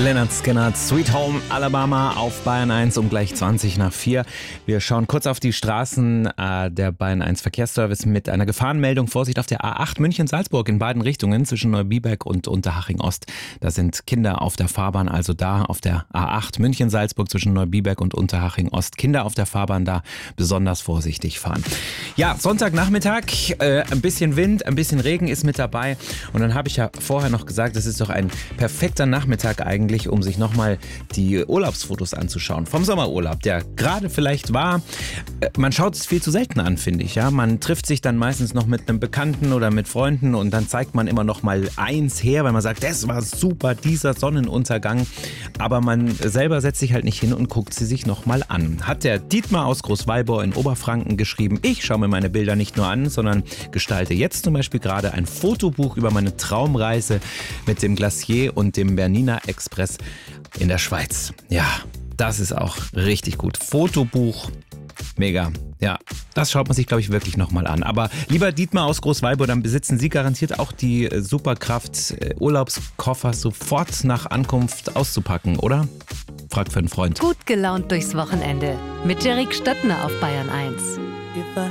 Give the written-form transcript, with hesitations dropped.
Lynyrd Skynyrd, Sweet Home Alabama auf Bayern 1 um gleich 20 nach 4. Wir schauen kurz auf die Straßen. Der Bayern 1 Verkehrsservice mit einer Gefahrenmeldung. Vorsicht auf der A8 München-Salzburg in beiden Richtungen zwischen Neubiberg und Unterhaching Ost. Da sind Kinder auf der Fahrbahn, also da auf der A8 München-Salzburg zwischen Neubiberg und Unterhaching Ost. Kinder auf der Fahrbahn da besonders vorsichtig fahren. Ja, Sonntagnachmittag, ein bisschen Wind, ein bisschen Regen ist mit dabei. Und dann habe ich ja vorher noch gesagt, das ist doch ein perfekter Nachmittag eigentlich, um sich nochmal die Urlaubsfotos anzuschauen vom Sommerurlaub, der gerade vielleicht war. Man schaut es viel zu selten an, finde ich. Ja? Man trifft sich dann meistens noch mit einem Bekannten oder mit Freunden und dann zeigt man immer noch mal eins her, weil man sagt, das war super, dieser Sonnenuntergang. Aber man selber setzt sich halt nicht hin und guckt sie sich noch mal an. Hat der Dietmar aus Großwallbau in Oberfranken geschrieben, ich schaue mir meine Bilder nicht nur an, sondern gestalte jetzt zum Beispiel gerade ein Fotobuch über meine Traumreise mit dem Glacier und dem Bernina Express in der Schweiz. Ja, das ist auch richtig gut. Fotobuch, mega. Ja, das schaut man sich, glaube ich, wirklich nochmal an. Aber lieber Dietmar aus Großwallbau, dann besitzen Sie garantiert auch die Superkraft, Urlaubskoffer sofort nach Ankunft auszupacken, oder? Fragt für einen Freund. Gut gelaunt durchs Wochenende mit Jerrik Stöttner auf Bayern 1. If I